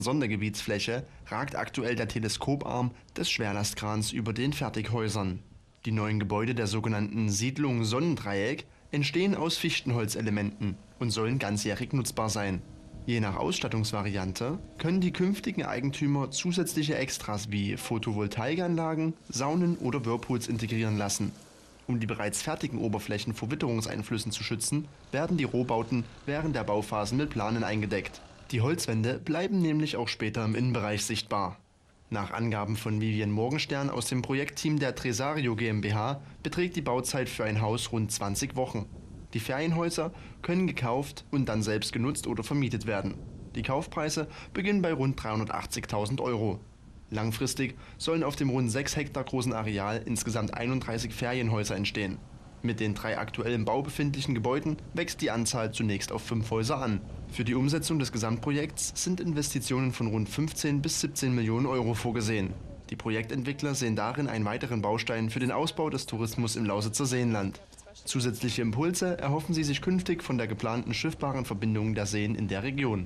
Sondergebietsfläche ragt aktuell der Teleskoparm des Schwerlastkrans über den Fertighäusern. Die neuen Gebäude der sogenannten Siedlung Sonnendreieck entstehen aus Fichtenholzelementen und sollen ganzjährig nutzbar sein. Je nach Ausstattungsvariante können die künftigen Eigentümer zusätzliche Extras wie Photovoltaikanlagen, Saunen oder Whirlpools integrieren lassen. Um die bereits fertigen Oberflächen vor Witterungseinflüssen zu schützen, werden die Rohbauten während der Bauphasen mit Planen eingedeckt. Die Holzwände bleiben nämlich auch später im Innenbereich sichtbar. Nach Angaben von Vivian Morgenstern aus dem Projektteam der Tresario GmbH beträgt die Bauzeit für ein Haus rund 20 Wochen. Die Ferienhäuser können gekauft und dann selbst genutzt oder vermietet werden. Die Kaufpreise beginnen bei rund 380.000 €. Langfristig sollen auf dem rund 6 Hektar großen Areal insgesamt 31 Ferienhäuser entstehen. Mit den 3 aktuell im Bau befindlichen Gebäuden wächst die Anzahl zunächst auf 5 Häuser an. Für die Umsetzung des Gesamtprojekts sind Investitionen von rund 15 bis 17 Millionen € vorgesehen. Die Projektentwickler sehen darin einen weiteren Baustein für den Ausbau des Tourismus im Lausitzer Seenland. Zusätzliche Impulse erhoffen sie sich künftig von der geplanten schiffbaren Verbindung der Seen in der Region.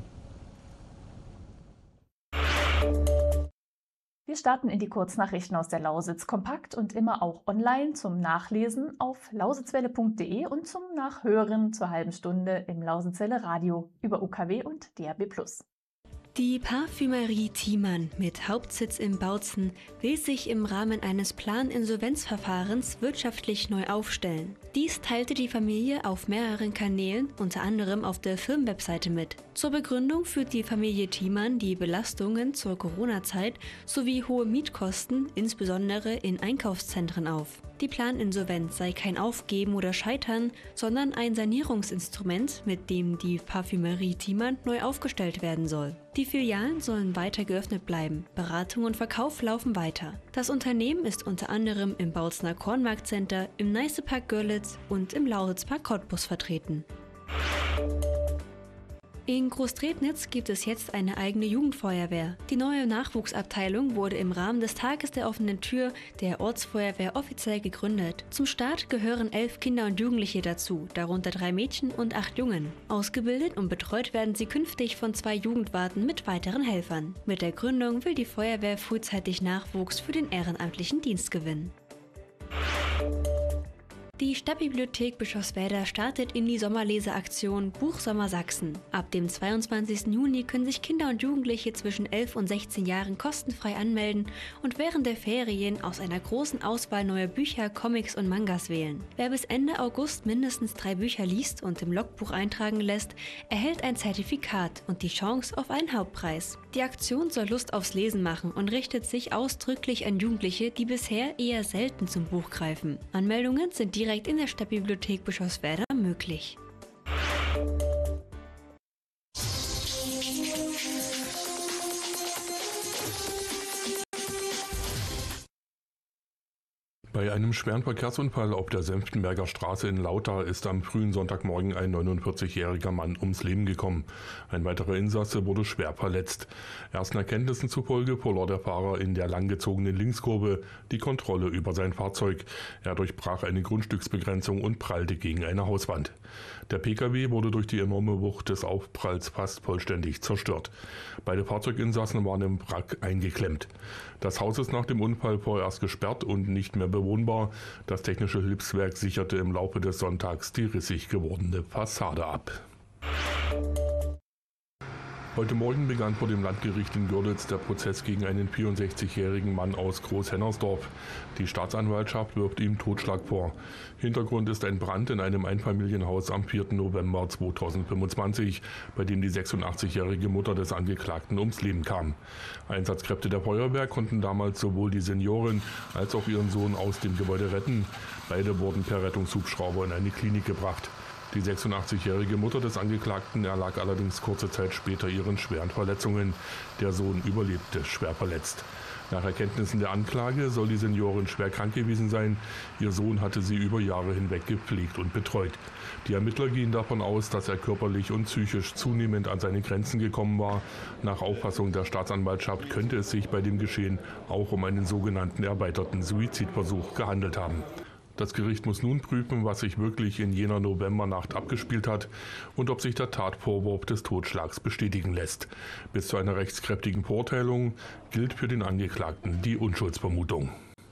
Wir starten in die Kurznachrichten aus der Lausitz kompakt und immer auch online zum Nachlesen auf lausitzwelle.de und zum Nachhören zur halben Stunde im Lausitzwelle Radio über UKW und DAB+. Die Parfümerie Thiemann mit Hauptsitz in Bautzen will sich im Rahmen eines Planinsolvenzverfahrens wirtschaftlich neu aufstellen. Dies teilte die Familie auf mehreren Kanälen, unter anderem auf der Firmenwebseite mit. Zur Begründung führt die Familie Thiemann die Belastungen zur Corona-Zeit sowie hohe Mietkosten, insbesondere in Einkaufszentren auf. Die Planinsolvenz sei kein Aufgeben oder Scheitern, sondern ein Sanierungsinstrument, mit dem die Parfümerie Thiemann neu aufgestellt werden soll. Die Filialen sollen weiter geöffnet bleiben. Beratung und Verkauf laufen weiter. Das Unternehmen ist unter anderem im Bautzener Kornmarktcenter, im Neißepark Görlitz und im Lauritzpark Cottbus vertreten. In Großtrednitz gibt es jetzt eine eigene Jugendfeuerwehr. Die neue Nachwuchsabteilung wurde im Rahmen des Tages der offenen Tür der Ortsfeuerwehr offiziell gegründet. Zum Start gehören 11 Kinder und Jugendliche dazu, darunter 3 Mädchen und 8 Jungen. Ausgebildet und betreut werden sie künftig von 2 Jugendwarten mit weiteren Helfern. Mit der Gründung will die Feuerwehr frühzeitig Nachwuchs für den ehrenamtlichen Dienst gewinnen. Die Stadtbibliothek Bischofswerda startet in die Sommerleseaktion Buchsommer Sachsen. Ab dem 22. Juni können sich Kinder und Jugendliche zwischen 11 und 16 Jahren kostenfrei anmelden und während der Ferien aus einer großen Auswahl neuer Bücher, Comics und Mangas wählen. Wer bis Ende August mindestens 3 Bücher liest und im Logbuch eintragen lässt, erhält ein Zertifikat und die Chance auf einen Hauptpreis. Die Aktion soll Lust aufs Lesen machen und richtet sich ausdrücklich an Jugendliche, die bisher eher selten zum Buch greifen. Anmeldungen sind direkt in der Stadtbibliothek Bischofswerda möglich. Bei einem schweren Verkehrsunfall auf der Senftenberger Straße in Lauter ist am frühen Sonntagmorgen ein 49-jähriger Mann ums Leben gekommen. Ein weiterer Insasse wurde schwer verletzt. Ersten Erkenntnissen zufolge verlor der Fahrer in der langgezogenen Linkskurve die Kontrolle über sein Fahrzeug. Er durchbrach eine Grundstücksbegrenzung und prallte gegen eine Hauswand. Der Pkw wurde durch die enorme Wucht des Aufpralls fast vollständig zerstört. Beide Fahrzeuginsassen waren im Wrack eingeklemmt. Das Haus ist nach dem Unfall vorerst gesperrt und nicht mehr bewohnbar. Das technische Hilfswerk sicherte im Laufe des Sonntags die rissig gewordene Fassade ab. Heute Morgen begann vor dem Landgericht in Görlitz der Prozess gegen einen 64-jährigen Mann aus Großhennersdorf. Die Staatsanwaltschaft wirft ihm Totschlag vor. Hintergrund ist ein Brand in einem Einfamilienhaus am 4. November 2025, bei dem die 86-jährige Mutter des Angeklagten ums Leben kam. Einsatzkräfte der Feuerwehr konnten damals sowohl die Seniorin als auch ihren Sohn aus dem Gebäude retten. Beide wurden per Rettungshubschrauber in eine Klinik gebracht. Die 86-jährige Mutter des Angeklagten erlag allerdings kurze Zeit später ihren schweren Verletzungen. Der Sohn überlebte schwer verletzt. Nach Erkenntnissen der Anklage soll die Seniorin schwer krank gewesen sein. Ihr Sohn hatte sie über Jahre hinweg gepflegt und betreut. Die Ermittler gehen davon aus, dass er körperlich und psychisch zunehmend an seine Grenzen gekommen war. Nach Auffassung der Staatsanwaltschaft könnte es sich bei dem Geschehen auch um einen sogenannten erweiterten Suizidversuch gehandelt haben. Das Gericht muss nun prüfen, was sich wirklich in jener Novembernacht abgespielt hat und ob sich der Tatvorwurf des Totschlags bestätigen lässt. Bis zu einer rechtskräftigen Verurteilung gilt für den Angeklagten die Unschuldsvermutung.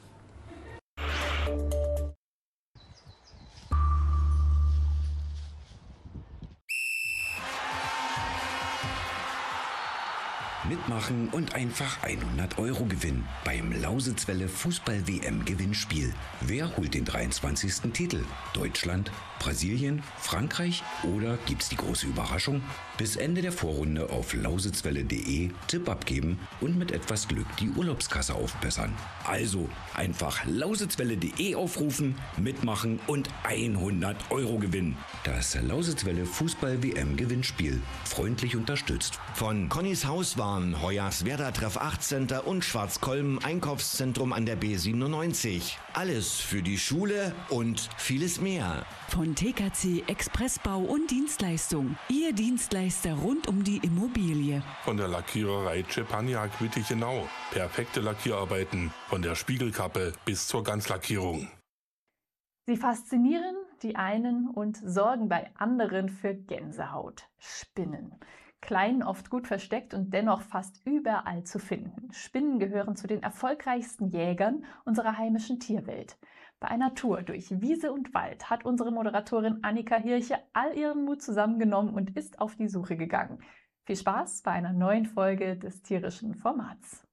Mitmachen und einfach 100 € gewinnen beim Lausitzwelle Fußball-WM-Gewinnspiel. Wer holt den 23. Titel? Deutschland, Brasilien, Frankreich oder gibt's die große Überraschung? Bis Ende der Vorrunde auf lausitzwelle.de Tipp abgeben und mit etwas Glück die Urlaubskasse aufbessern. Also einfach lausitzwelle.de aufrufen, mitmachen und 100 € gewinnen. Das Lausitzwelle Fußball-WM-Gewinnspiel. Freundlich unterstützt von Connys Hauswaren, Hoyerswerda Treff 8 Center und Schwarzkolben Einkaufszentrum an der B97. Alles für die Schule und vieles mehr. Von TKC Expressbau und Dienstleistung. Ihr Dienstleister rund um die Immobilie. Von der Lackiererei Czepaniak Wittichenau. Perfekte Lackierarbeiten. Von der Spiegelkappe bis zur Ganzlackierung. Sie faszinieren die einen und sorgen bei anderen für Gänsehaut. Spinnen. Klein, oft gut versteckt und dennoch fast überall zu finden. Spinnen gehören zu den erfolgreichsten Jägern unserer heimischen Tierwelt. Bei einer Tour durch Wiese und Wald hat unsere Moderatorin Annika Hirche all ihren Mut zusammengenommen und ist auf die Suche gegangen. Viel Spaß bei einer neuen Folge des tierischen Formats.